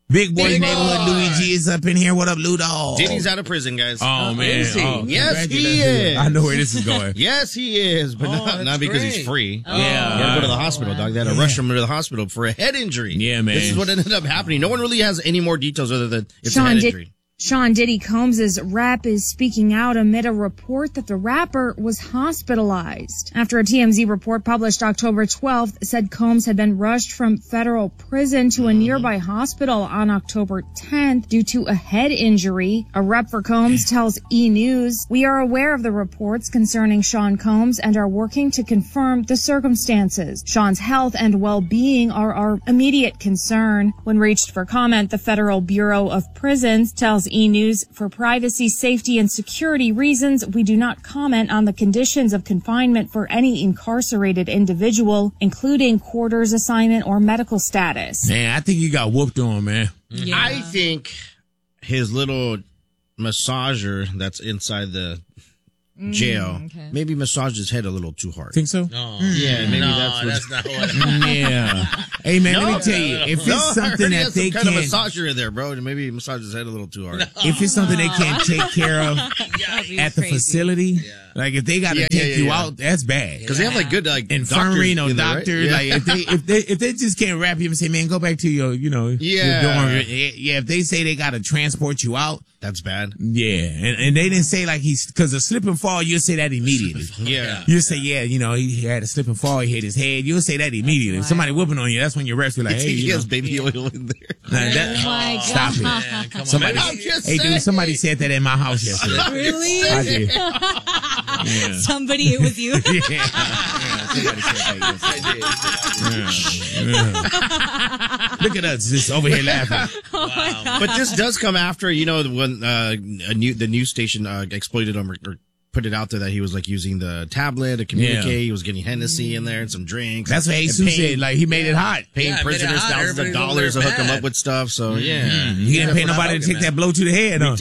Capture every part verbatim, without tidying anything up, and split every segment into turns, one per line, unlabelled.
Big boy
Big
neighborhood
boy.
Luigi is up in here. What up, Ludo?
Diddy's out of prison, guys.
Oh, man.
is he?
Oh,
Yes, he
congratulations.
is.
I know where this is going.
Yes, he is, but
Oh,
not,
that's
not because
great.
he's free.
Oh.
He
Yeah.
had to go to the hospital, dog. They had to rush him to the hospital for a head injury.
Yeah, man.
This is what ended up happening. No one really has any more details other than it's
Sean
a head
Did-
injury.
Sean Diddy Combs' rep is speaking out amid a report that the rapper was hospitalized. After a T M Z report published October twelfth said Combs had been rushed from federal prison to a nearby hospital on October tenth due to a head injury. A rep for Combs tells E! News, "We are aware of the reports concerning Sean Combs and are working to confirm the circumstances. Sean's health and well-being are our immediate concern." When reached for comment, the Federal Bureau of Prisons tells E! News, "For privacy, safety, and security reasons, we do not comment on the conditions of confinement for any incarcerated individual, including quarters assignment or medical status."
Man, I think you got whooped on, man.
Yeah.
I think his little massager that's inside the jail
okay.
maybe massaged his head a little too hard.
Think so?
No.
Yeah, maybe
no,
that's what's-
that's not what.
Yeah. Hey, man, let me tell you, if
No,
it's
I
something
heard he
that
has
they
some kind
can't,
of massager in there, bro. and Maybe he massaged his head a little too hard.
if it's something they can't take care of
Yeah.
at the facility, like if they got to
Yeah, yeah,
take
yeah,
you
yeah.
out, that's bad.
Because they have like good like
Infirmary, no
doctors in there, right?
doctor.
Yeah.
Like if they if they if they just can't wrap you up and say, man, go back to your you know
Yeah.
your dorm. Yeah, if they say they got to transport you out,
That's bad.
yeah, and and they didn't say like he's because a slip and fall, you'll say that immediately.
Yeah.
You'll say, yeah, you know, he had a slip and fall, he hit his head. You'll say that immediately. If somebody whooping on you, that's when your reps be like, hey,
he
you know,
has baby oil in there.
nah, that-
Oh my God.
stop it.
Man, come on.
Somebody,
I'm just
hey, dude,
saying.
somebody said that in my house yesterday.
Really?
I did. Yeah.
Somebody, it was you.
Yeah. Yeah, somebody said that yesterday. Yeah. Yeah. Look at us just over here laughing.
But this does come after, you know, when uh, a new the news station uh, exploited him or, or put it out there that he was like using the tablet to communicate.
Yeah.
He was getting Hennessy in there and some drinks.
That's what
And
Jesus
paying-
said. Like he made it hot.
Paying
Yeah, it made it
prisoners
hot.
thousands of
Everybody's over
dollars to
there
hook him
mad.
up with stuff. So yeah,
He didn't pay nobody to take that blow to the head. Huh?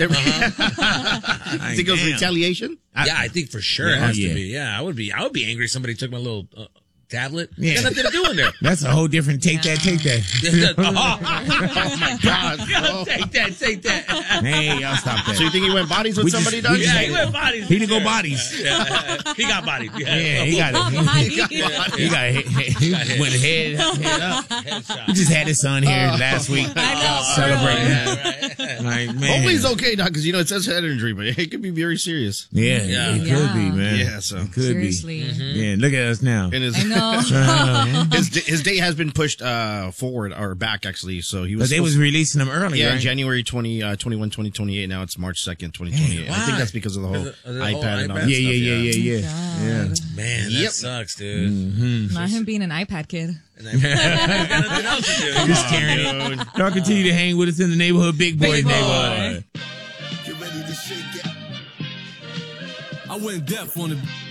I think it was
Damn.
retaliation.
Yeah, I think for sure it
Yeah,
has
yeah.
to be. Yeah, I would be. I would be angry if somebody took my little uh, tablet.
Yeah.
Got nothing to do in there.
That's a whole different take that, take that.
oh,
Oh my God! Oh.
take that, take that.
Hey, y'all stop that.
So you think he went bodies with
We just-
somebody,
we
Doug?
just-
Yeah, he went bodies.
He didn't go bodies.
Yeah, he got bodied. Yeah,
Yeah, he got it. He got it. He went head, head up.
Headshot.
He just had his son here last week celebrating.
Yeah, right.
Like, man.
Hopefully he's okay, Doc, because you know it says head injury, but it could be very serious.
Yeah,
Yeah.
it could
Yeah.
be, man.
Yeah, so
It could
Seriously.
be. Yeah, look at us now.
and his
I know.
his his date has been pushed uh forward or back actually. So he was
But they was
supposed-
releasing them early,
yeah
right?
January twenty uh twenty-one twenty twenty-eight. Now it's March second twenty twenty-eight. I think
Why?
that's because of the whole
Of the- of the whole
iPad and all
iPad
that
Yeah, yeah,
stuff,
yeah, yeah, yeah. Yeah.
Man, that
Yep.
sucks, dude.
Mm-hmm.
Not him being an iPad kid.
And then- got nothing else to do.
Just carrying it. Y'all continue to hang with us in the neighborhood, big boy
Big boy.
neighborhood.
Get ready to shake it. I went deaf on the